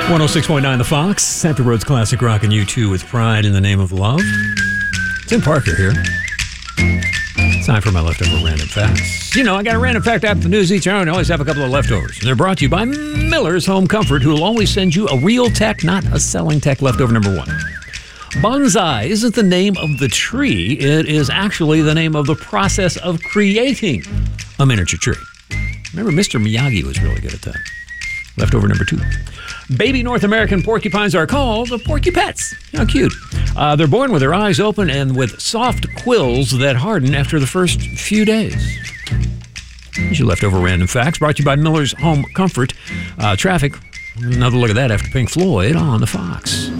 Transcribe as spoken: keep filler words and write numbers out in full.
one oh six point nine The Fox, Hampton Roads Classic Rock and U two with Pride in the Name of Love. Tim Parker here. Time for my leftover random facts. You know, I got a random fact after the news each hour, and I always have a couple of leftovers. And they're brought to you by Miller's Home Comfort, who will always send you a real tech, not a selling tech leftover number one. Bonsai isn't the name of the tree. It is actually the name of the process of creating a miniature tree. Remember, Mister Miyagi was really good at that. Leftover number two. Baby North American porcupines are called porcupets. How cute. Uh, they're born with their eyes open and with soft quills that harden after the first few days. Here's your leftover random facts, brought to you by Miller's Home Comfort. Uh, traffic. Another look at that after Pink Floyd on The Fox.